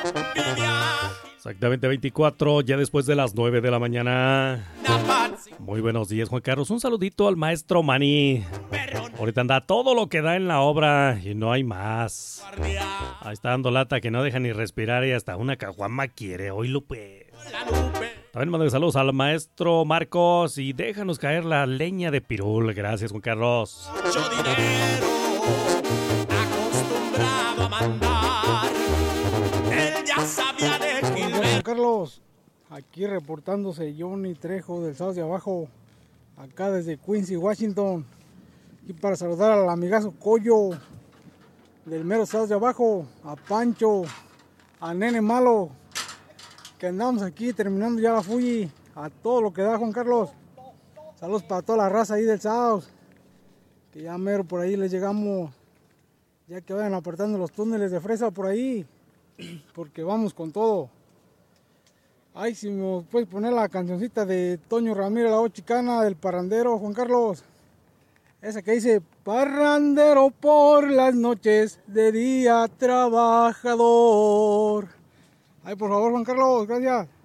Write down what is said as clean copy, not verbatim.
Exactamente 24, ya después de las 9 de la mañana. Muy buenos días, Juan Carlos. Un saludito al maestro Manny. Ahorita anda todo lo que da en la obra y no hay más. Ahí está dando lata que no deja ni respirar y hasta una caguama quiere. Hoy Lupe. También mando saludos al maestro Marcos y déjanos caer la leña de pirul. Gracias, Juan Carlos. Mucho dinero, acostumbrado a mandar. Él ya sabía de Juan Carlos, aquí reportándose Johnny Trejo del South de Abajo, acá desde Quincy, Washington. Y para saludar al amigazo Coyo del mero South de Abajo, a Pancho, a Nene Malo, que andamos aquí terminando ya la Fuji, a todo lo que da, Juan Carlos. Saludos para toda la raza ahí del South, que ya mero por ahí les llegamos, ya que vayan apartando los túneles de fresa por ahí, porque vamos con todo. Ay, si me puedes poner la cancioncita de Toño Ramírez, la voz chicana del parrandero, Juan Carlos. Esa que dice, parrandero por las noches, de día trabajador. Ay, por favor, Juan Carlos, gracias.